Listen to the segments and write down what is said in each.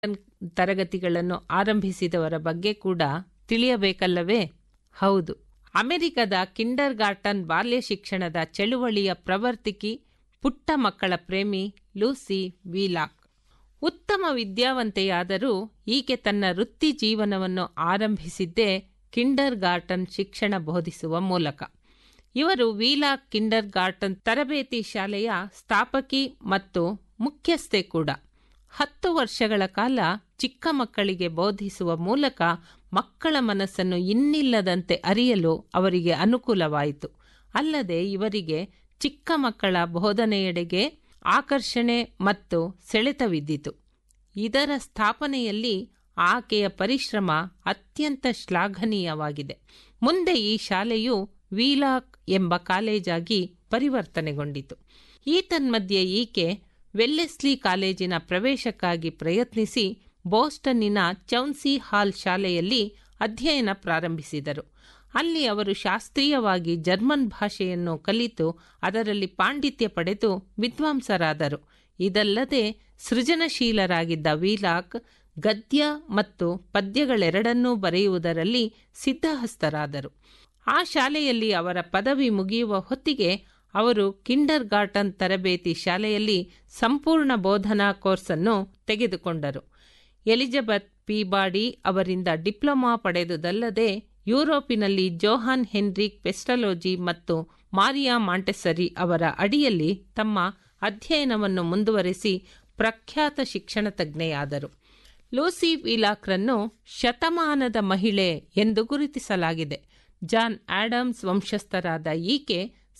ತರಗತಿಗಳನ್ನು ಆರಂಭಿಸಿದವರ ಬಗ್ಗೆ ಕೂಡ ತಿಳಿಯಬೇಕಲ್ಲವೇ? ಹೌದು, ಅಮೆರಿಕದ ಕಿಂಡರ್ ಗಾರ್ಟನ್ ಬಾಲ್ಯ ಶಿಕ್ಷಣದ ಚಳುವಳಿಯ ಪ್ರವರ್ತಕಿ, ಪುಟ್ಟ ಮಕ್ಕಳ ಪ್ರೇಮಿ ಲೂಸಿ ವೀಲಾಕ್. ಉತ್ತಮ ವಿದ್ಯಾವಂತೆಯಾದರೂ ಈಕೆ ತನ್ನ ವೃತ್ತಿ ಜೀವನವನ್ನು ಆರಂಭಿಸಿದ್ದೇ ಕಿಂಡರ್ ಗಾರ್ಟನ್ ಶಿಕ್ಷಣ ಬೋಧಿಸುವ ಮೂಲಕ. ಇವರು ವೀಲಾಕ್ ಕಿಂಡರ್ ಗಾರ್ಟನ್ ತರಬೇತಿ ಶಾಲೆಯ ಸ್ಥಾಪಕಿ ಮತ್ತು ಮುಖ್ಯಸ್ಥೆ ಕೂಡ. 10 ವರ್ಷಗಳ ಕಾಲ ಚಿಕ್ಕ ಮಕ್ಕಳಿಗೆ ಬೋಧಿಸುವ ಮೂಲಕ ಮಕ್ಕಳ ಮನಸ್ಸನ್ನು ಇನ್ನಿಲ್ಲದಂತೆ ಅರಿಯಲು ಅವರಿಗೆ ಅನುಕೂಲವಾಯಿತು. ಅಲ್ಲದೆ ಇವರಿಗೆ ಚಿಕ್ಕ ಮಕ್ಕಳ ಬೋಧನೆಯೆಡೆಗೆ ಆಕರ್ಷಣೆ ಮತ್ತು ಸೆಳೆತವಿದ್ದಿತು. ಇದರ ಸ್ಥಾಪನೆಯಲ್ಲಿ ಆಕೆಯ ಪರಿಶ್ರಮ ಅತ್ಯಂತ ಶ್ಲಾಘನೀಯವಾಗಿದೆ. ಮುಂದೆ ಈ ಶಾಲೆಯು ವೀಲಾಕ್ ಎಂಬ ಕಾಲೇಜಾಗಿ ಪರಿವರ್ತನೆಗೊಂಡಿತು. ಈ ತನ್ಮಧ್ಯೆ ಈಕೆ ವೆಲ್ಲೆಸ್ಲಿ ಕಾಲೇಜಿನ ಪ್ರವೇಶಕ್ಕಾಗಿ ಪ್ರಯತ್ನಿಸಿ ಬೋಸ್ಟನ್ನಿನ ಚೌನ್ಸಿ ಹಾಲ್ ಶಾಲೆಯಲ್ಲಿ ಅಧ್ಯಯನ ಪ್ರಾರಂಭಿಸಿದರು. ಅಲ್ಲಿ ಅವರು ಶಾಸ್ತ್ರೀಯವಾಗಿ ಜರ್ಮನ್ ಭಾಷೆಯನ್ನು ಕಲಿತು ಅದರಲ್ಲಿ ಪಾಂಡಿತ್ಯ ಪಡೆದು ವಿದ್ವಾಂಸರಾದರು. ಇದಲ್ಲದೆ ಸೃಜನಶೀಲರಾಗಿದ್ದ ವೀಲಾಕ್ ಗದ್ಯ ಮತ್ತು ಪದ್ಯಗಳೆರಡನ್ನೂ ಬರೆಯುವುದರಲ್ಲಿ ಸಿದ್ಧಹಸ್ತರಾದರು. ಆ ಶಾಲೆಯಲ್ಲಿ ಅವರ ಪದವಿ ಮುಗಿಯುವ ಹೊತ್ತಿಗೆ ಅವರು ಕಿಂಡರ್ ಗಾರ್ಟನ್ ತರಬೇತಿ ಶಾಲೆಯಲ್ಲಿ ಸಂಪೂರ್ಣ ಬೋಧನಾ ಕೋರ್ಸನ್ನು ತೆಗೆದುಕೊಂಡರು. ಎಲಿಜಬೆತ್ ಪೀಬಾಡಿ ಅವರಿಂದ ಡಿಪ್ಲೊಮಾ ಪಡೆದುದಲ್ಲದೆ ಯುರೋಪಿನಲ್ಲಿ ಜೋಹಾನ್ ಹೆನ್ರಿಕ್ ಪೆಸ್ಟಲೋಜಿ ಮತ್ತು ಮಾರಿಯಾ ಮಾಂಟೆಸರಿ ಅವರ ಅಡಿಯಲ್ಲಿ ತಮ್ಮ ಅಧ್ಯಯನವನ್ನು ಮುಂದುವರೆಸಿ ಪ್ರಖ್ಯಾತ ಶಿಕ್ಷಣ ತಜ್ಞೆಯಾದರು. ಲೂಸಿ ವೀಲಾಕ್ರನ್ನು ಶತಮಾನದ ಮಹಿಳೆ ಎಂದು ಗುರುತಿಸಲಾಗಿದೆ. ಜಾನ್ ಆಡಮ್ಸ್ ವಂಶಸ್ಥರಾದ ಈಕೆ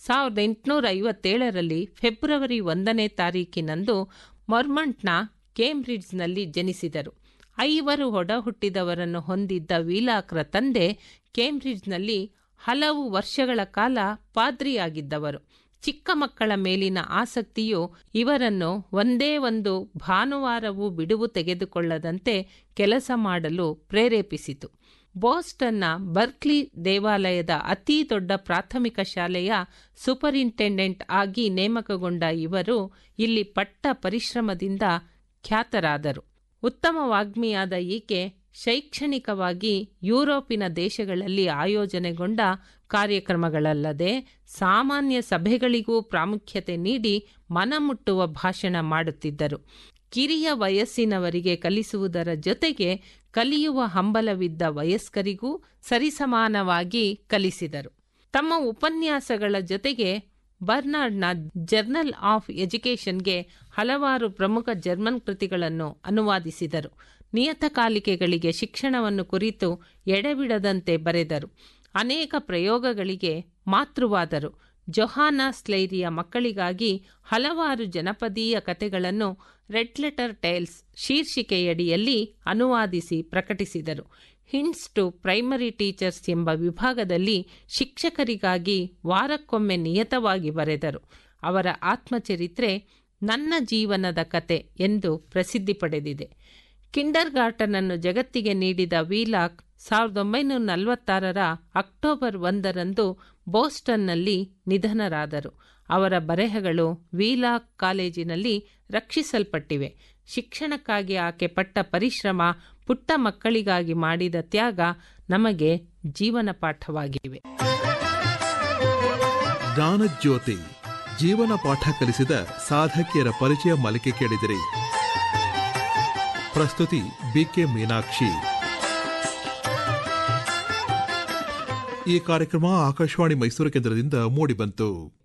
1857ರಲ್ಲಿ ಫೆಬ್ರವರಿ 1ನೇ ತಾರೀಕಿನಂದು ವರ್ಮಂಟ್ನ ಕೇಂಬ್ರಿಡ್ಜ್ನಲ್ಲಿ ಜನಿಸಿದರು. 5 ಒಡಹುಟ್ಟಿದವರನ್ನು ಹೊಂದಿದ್ದ ವೀಲಾಕ್ರ ತಂದೆ ಕೇಂಬ್ರಿಡ್ಜ್ನಲ್ಲಿ ಹಲವು ವರ್ಷಗಳ ಕಾಲ ಪಾದ್ರಿಯಾಗಿದ್ದವರು. ಚಿಕ್ಕ ಮಕ್ಕಳ ಮೇಲಿನ ಆಸಕ್ತಿಯು ಇವರನ್ನು ಒಂದೇ ಒಂದು ಭಾನುವಾರವೂ ಬಿಡುವು ತೆಗೆದುಕೊಳ್ಳದಂತೆ ಕೆಲಸ ಮಾಡಲು ಪ್ರೇರೇಪಿಸಿತು. ಬೋಸ್ಟನ್ನ ಬರ್ಕ್ಲಿ ದೇವಾಲಯದ ಅತೀ ದೊಡ್ಡ ಪ್ರಾಥಮಿಕ ಶಾಲೆಯ ಸೂಪರಿಂಟೆಂಡೆಂಟ್ ಆಗಿ ನೇಮಕಗೊಂಡ ಇವರು ಇಲ್ಲಿ ಪಟ್ಟ ಪರಿಶ್ರಮದಿಂದ ಖ್ಯಾತರಾದರು. ಉತ್ತಮ ವಾಗ್ಮಿಯಾದ ಈಕೆ ಶೈಕ್ಷಣಿಕವಾಗಿ ಯುರೋಪಿನ ದೇಶಗಳಲ್ಲಿ ಆಯೋಜನೆಗೊಂಡ ಕಾರ್ಯಕ್ರಮಗಳಲ್ಲದೆ ಸಾಮಾನ್ಯ ಸಭೆಗಳಿಗೂ ಪ್ರಾಮುಖ್ಯತೆ ನೀಡಿ ಮನಮುಟ್ಟುವ ಭಾಷಣ ಮಾಡುತ್ತಿದ್ದರು. ಕಿರಿಯ ವಯಸ್ಸಿನವರಿಗೆ ಕಲಿಸುವುದರ ಜೊತೆಗೆ ಕಲಿಯುವ ಹಂಬಲವಿದ್ದ ವಯಸ್ಕರಿಗೂ ಸರಿಸಮಾನವಾಗಿ ಕಲಿಸಿದರು. ತಮ್ಮ ಉಪನ್ಯಾಸಗಳ ಜೊತೆಗೆ ಬರ್ನಾರ್ಡ್ನ ಜರ್ನಲ್ ಆಫ್ ಎಜುಕೇಷನ್ಗೆ ಹಲವಾರು ಪ್ರಮುಖ ಜರ್ಮನ್ ಕೃತಿಗಳನ್ನು ಅನುವಾದಿಸಿದರು. ನಿಯತಕಾಲಿಕೆಗಳಿಗೆ ಶಿಕ್ಷಣವನ್ನು ಕುರಿತು ಎಡೆಬಿಡದಂತೆ ಬರೆದರು. ಅನೇಕ ಪ್ರಯೋಗಗಳಿಗೆ ಮಾತೃವಾದರು. ಜೊಹಾನಾ ಸ್ಲೈರಿಯ ಮಕ್ಕಳಿಗಾಗಿ ಹಲವಾರು ಜನಪದೀಯ ಕಥೆಗಳನ್ನು ರೆಡ್ ಲೆಟರ್ ಟೇಲ್ಸ್ ಶೀರ್ಷಿಕೆಯಡಿಯಲ್ಲಿ ಅನುವಾದಿಸಿ ಪ್ರಕಟಿಸಿದರು. ಹಿಂಟ್ಸ್ ಟು ಪ್ರೈಮರಿ ಟೀಚರ್ಸ್ ಎಂಬ ವಿಭಾಗದಲ್ಲಿ ಶಿಕ್ಷಕರಿಗಾಗಿ ವಾರಕ್ಕೊಮ್ಮೆ ನಿಯತವಾಗಿ ಬರೆದರು. ಅವರ ಆತ್ಮಚರಿತ್ರೆ ನನ್ನ ಜೀವನದ ಕತೆ ಎಂದು ಪ್ರಸಿದ್ಧಿ ಪಡೆದಿದೆ. ಕಿಂಡರ್ ಗಾರ್ಟನ್ ಅನ್ನು ಜಗತ್ತಿಗೆ ನೀಡಿದ ವೀಲಾಕ್ 1946ರ ಅಕ್ಟೋಬರ್ 1ರಂದು ಬೋಸ್ಟನ್ನಲ್ಲಿ ನಿಧನರಾದರು. ಅವರ ಬರೆಹಗಳು ವೀಲಾಕ್ ಕಾಲೇಜಿನಲ್ಲಿ ರಕ್ಷಿಸಲ್ಪಟ್ಟಿವೆ. ಶಿಕ್ಷಣಕ್ಕಾಗಿ ಆಕೆ ಪಟ್ಟ ಪರಿಶ್ರಮ, ಪುಟ್ಟ ಮಕ್ಕಳಿಗಾಗಿ ಮಾಡಿದ ತ್ಯಾಗ ನಮಗೆ ಜೀವನ ಪಾಠವಾಗಿವೆ. ಜ್ಞಾನಜ್ಯೋತಿ ಜೀವನ ಪಾಠ ಕಲಿಸಿದ ಸಾಧಕಿಯರ ಪರಿಚಯ ಮಾಲಿಕೆ ಕೇಳಿದಿರಿ. ಪ್ರಸ್ತುತಿ ಬಿಕೆ ಮೀನಾಕ್ಷಿ. ಈ ಕಾರ್ಯಕ್ರಮ ಆಕಾಶವಾಣಿ ಮೈಸೂರು ಕೇಂದ್ರದಿಂದ ಮೂಡಿಬಂತು.